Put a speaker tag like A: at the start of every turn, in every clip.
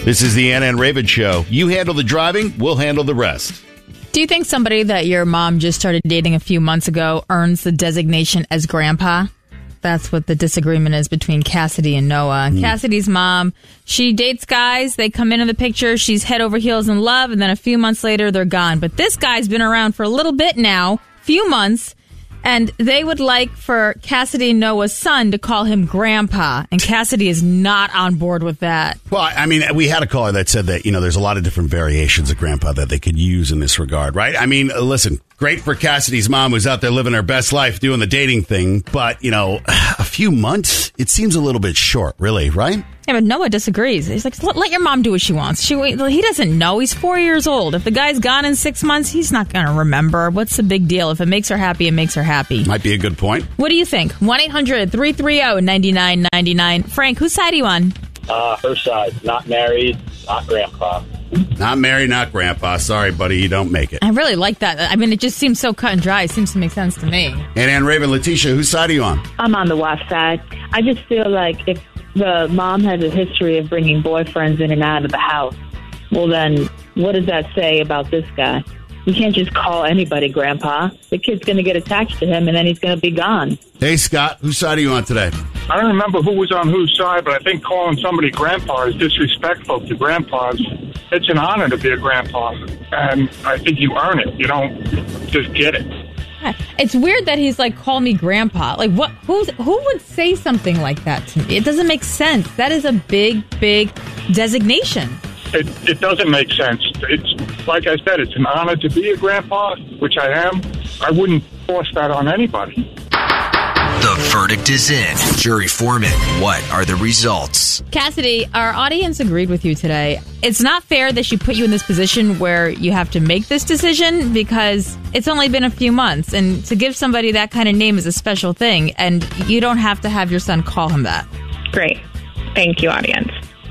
A: This is the Anna and Raven Show. You handle the driving, we'll handle the rest.
B: Do you think somebody that your mom just started dating a few months ago earns the designation as grandpa? That's what the disagreement is between Cassidy and Noah. Cassidy's mom, she dates guys. They come into the picture. She's head over heels in love. And then a few months later, they're gone. But this guy's been around for a little bit now, few months. And they would like for Cassidy and Noah's son to call him Grandpa. And Cassidy is not on board with that.
A: Well, I mean, we had a caller that said that, there's a lot of different variations of Grandpa that they could use in this regard, right? I mean, listen, great for Cassidy's mom who's out there living her best life doing the dating thing. But, a few months, it seems a little bit short, really, right?
B: Yeah, but Noah disagrees. He's like, let your mom do what she wants. He doesn't know. He's 4 years old. If the guy's gone in 6 months, he's not going to remember. What's the big deal? If it makes her happy, it makes her happy.
A: Might be a good point.
B: What do you think? 1-800-330-9999. Frank, whose side are you on?
C: Her side. Not married, not grandpa.
A: Not married, not grandpa. Sorry, buddy, you don't make it.
B: I really like that. I mean, it just seems so cut and dry. It seems to make sense to me.
A: And Raven, Letitia, whose side are you on?
D: I'm on the wife side. I just feel like if the mom has a history of bringing boyfriends in and out of the house, well then, what does that say about this guy? You can't just call anybody grandpa. The kid's going to get attached to him, and then he's going to be gone.
A: Hey, Scott, whose side are you on today?
E: I don't remember who was on whose side, but I think calling somebody grandpa is disrespectful to grandpas. It's an honor to be a grandpa, and I think you earn it. You don't just get it.
B: It's weird that he's like, call me grandpa. Like, what? Who would say something like that to me? It doesn't make sense. That is a big, big designation.
E: It doesn't make sense. It's like I said, it's an honor to be a grandpa, which I am. I wouldn't force that on anybody.
F: The verdict is in. Jury foreman, what are the results?
B: Cassidy, our audience agreed with you today. It's not fair that she put you in this position where you have to make this decision because it's only been a few months. And to give somebody that kind of name is a special thing. And you don't have to have your son call him that.
D: Great. Thank you, audience.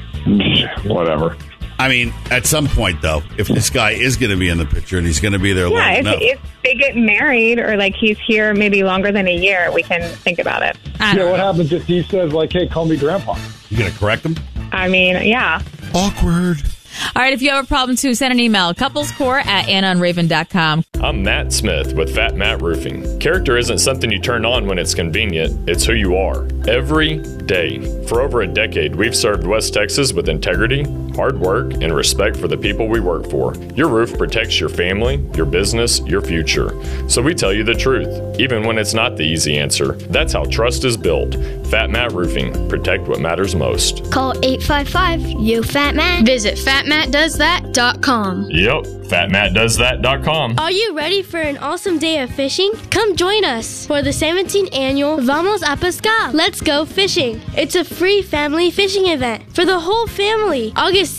E: Whatever.
A: I mean, at some point, though, if this guy is going to be in the picture and he's going to be there long enough.
G: If they get married or like he's here maybe longer than a year, we can think about it.
H: What happens if he says, like, hey, call me grandpa?
A: You going to correct him?
G: I mean, yeah.
A: Awkward.
B: All right, if you have a problem, too, send an email. couplescore@AnnaandRaven.com.
I: I'm Matt Smith with Fat Matt Roofing. Character isn't something you turn on when it's convenient. It's who you are. Every day. For over a decade, we've served West Texas with integrity, hard work, and respect for the people we work for. Your roof protects your family, your business, your future. So we tell you the truth, even when it's not the easy answer. That's how trust is built. Fat Matt Roofing. Protect what matters most.
J: Call 855-YO-FAT-MAT. Visit fatmattdoesthat.com.
I: Yep, fatmattdoesthat.com.
J: Are you ready for an awesome day of fishing? Come join us for the 17th annual Vamos a Pescar. Let's go fishing. It's a free family fishing event for the whole family. August